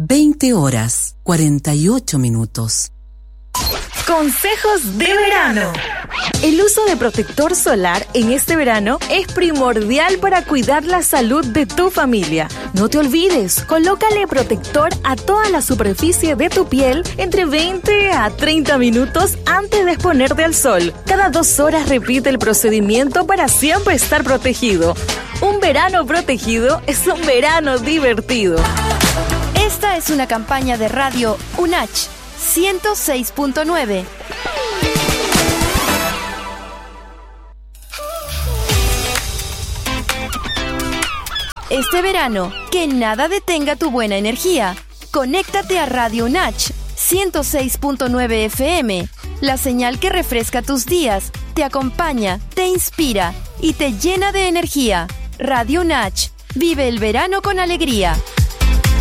20 horas, 48 minutos. Consejos de verano. El uso de protector solar en este verano es primordial para cuidar la salud de tu familia. No te olvides, colócale protector a toda la superficie de tu piel entre 20 a 30 minutos antes de exponerte al sol. Cada 2 horas repite el procedimiento para siempre estar protegido. Un verano protegido es un verano divertido. Esta es una campaña de Radio UNACH 106.9. Este verano, que nada detenga tu buena energía. Conéctate a Radio UNACH 106.9 FM, la señal que refresca tus días, te acompaña, te inspira y te llena de energía. Radio UNACH, vive el verano con alegría.